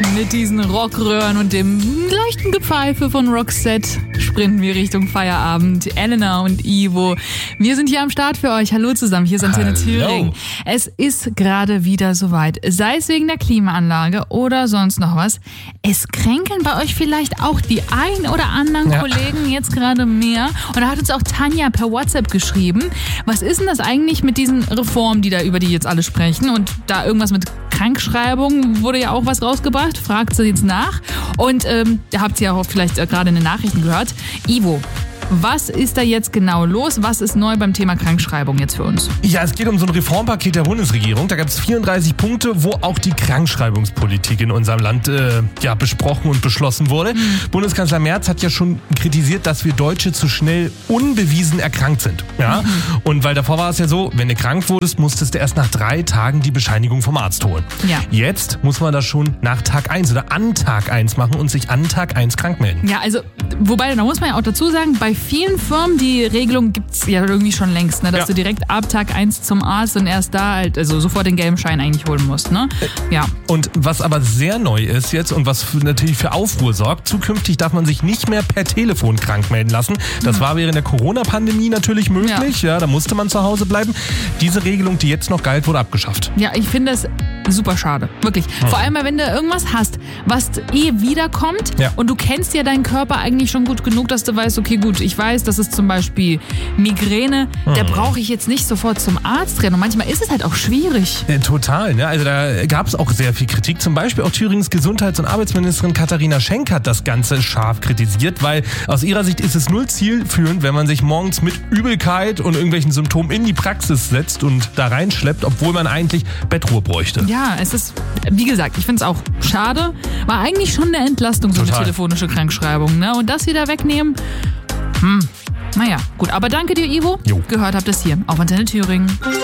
Mit diesen Rockröhren und dem leichten Gepfeife von Roxette sprinten wir Richtung Feierabend. Elena und Ivo, wir sind hier am Start für euch. Hallo zusammen, hier ist Antenne Thüringen. Es ist gerade wieder soweit. Sei es wegen der Klimaanlage oder sonst noch was. Es kränkeln bei euch vielleicht auch die ein oder anderen Kollegen jetzt gerade mehr. Und da hat uns auch Tanja per WhatsApp geschrieben. Was ist denn das eigentlich mit diesen Reformen, über die jetzt alle sprechen? Und da irgendwas mit Krankschreibung wurde ja auch was rausgebracht. Fragt sie jetzt nach. Und habt ihr ja auch vielleicht gerade in den Nachrichten gehört. Ivo, was ist da jetzt genau los? Was ist neu beim Thema Krankschreibung jetzt für uns? Ja, es geht um so ein Reformpaket der Bundesregierung. Da gab es 34 Punkte, wo auch die Krankschreibungspolitik in unserem Land besprochen und beschlossen wurde. Bundeskanzler Merz hat ja schon kritisiert, dass wir Deutsche zu schnell unbewiesen erkrankt sind. Ja? Und weil davor war es ja so, wenn du krank wurdest, musstest du erst nach 3 Tagen die Bescheinigung vom Arzt holen. Ja. Jetzt muss man das schon nach Tag 1 oder an Tag 1 machen und sich an Tag 1 krank melden. Ja, also, wobei, da muss man ja auch dazu sagen, bei vielen Firmen, die Regelung gibt's ja irgendwie schon längst, ne? Dass du direkt ab Tag 1 zum Arzt und erst da halt, also sofort den gelben Schein eigentlich holen musst. Ne? Ja. Und was aber sehr neu ist jetzt und was natürlich für Aufruhr sorgt, zukünftig darf man sich nicht mehr per Telefon krank melden lassen. Das war während der Corona-Pandemie natürlich möglich, da musste man zu Hause bleiben. Diese Regelung, die jetzt noch galt, wurde abgeschafft. Ja, ich finde es super schade, wirklich. Vor allem, wenn du irgendwas hast, was wiederkommt und du kennst ja deinen Körper eigentlich schon gut genug, dass du weißt, okay, gut, ich weiß, das ist zum Beispiel Migräne, da brauche ich jetzt nicht sofort zum Arzt rennen. Und manchmal ist es halt auch schwierig. Total, ne? Also da gab es auch sehr viel Kritik. Zum Beispiel auch Thürings Gesundheits- und Arbeitsministerin Katharina Schenk hat das Ganze scharf kritisiert, weil aus ihrer Sicht ist es null zielführend, wenn man sich morgens mit Übelkeit und irgendwelchen Symptomen in die Praxis setzt und da reinschleppt, obwohl man eigentlich Bettruhe bräuchte. Ja, es ist, wie gesagt, ich finde es auch schade. War eigentlich schon eine Entlastung, so eine telefonische Krankschreibung. Ne? Und das wieder wegnehmen, naja, gut. Aber danke dir, Ivo. Gehört habt ihr es hier auf Antenne Thüringen.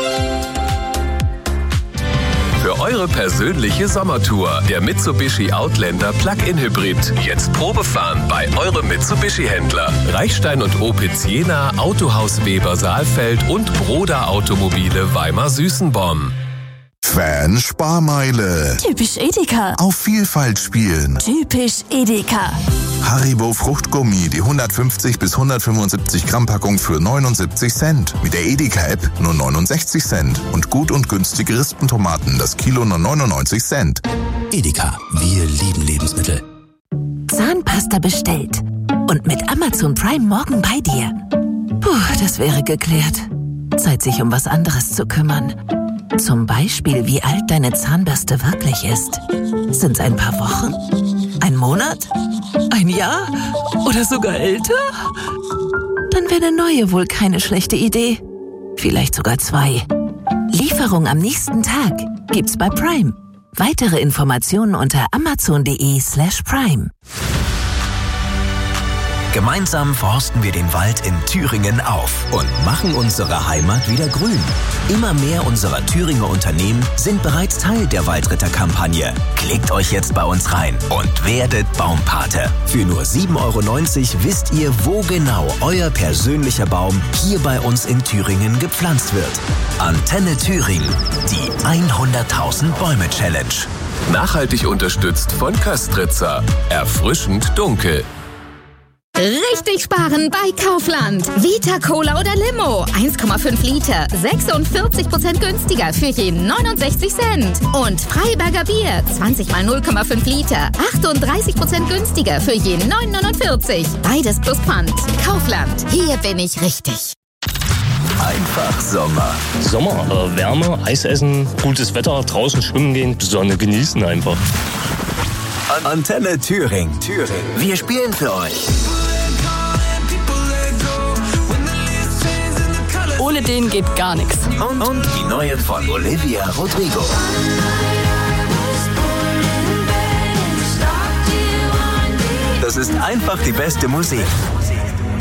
Für eure persönliche Sommertour der Mitsubishi Outlander Plug-in Hybrid. Jetzt Probefahren bei eurem Mitsubishi-Händler. Reichstein und Opitz Jena, Autohaus Weber Saalfeld und Broda Automobile Weimar-Süßenborn. Fan-Sparmeile. Typisch Edeka. Auf Vielfalt spielen. Typisch Edeka. Haribo Fruchtgummi, die 150 bis 175 Gramm Packung für 79 Cent. Mit der Edeka-App nur 69 Cent. Und gut und günstige Rispentomaten, das Kilo nur 99 Cent. Edeka, wir lieben Lebensmittel. Zahnpasta bestellt. Und mit Amazon Prime morgen bei dir. Puh, das wäre geklärt. Zeit, sich um was anderes zu kümmern. Zum Beispiel, wie alt deine Zahnbürste wirklich ist. Sind's ein paar Wochen? Ein Monat? Ein Jahr? Oder sogar älter? Dann wäre eine neue wohl keine schlechte Idee. Vielleicht sogar 2. Lieferung am nächsten Tag gibt's bei Prime. Weitere Informationen unter amazon.de/prime. Gemeinsam forsten wir den Wald in Thüringen auf und machen unsere Heimat wieder grün. Immer mehr unserer Thüringer Unternehmen sind bereits Teil der Waldritter-Kampagne. Klickt euch jetzt bei uns rein und werdet Baumpate. Für nur 7,90 € wisst ihr, wo genau euer persönlicher Baum hier bei uns in Thüringen gepflanzt wird. Antenne Thüringen, die 100.000 Bäume-Challenge. Nachhaltig unterstützt von Köstritzer. Erfrischend dunkel. Richtig sparen bei Kaufland. Vita Cola oder Limo. 1,5 Liter. 46% günstiger für je 69 Cent. Und Freiberger Bier. 20 mal 0,5 Liter. 38% günstiger für je 9,49. Beides plus Pfand. Kaufland. Hier bin ich richtig. Einfach Sommer. Sommer, Wärme, Eis essen, gutes Wetter, draußen schwimmen gehen, Sonne genießen einfach. Antenne Thüringen. Wir spielen für euch. Ohne den geht gar nichts. Und die neue von Olivia Rodrigo. Das ist einfach die beste Musik.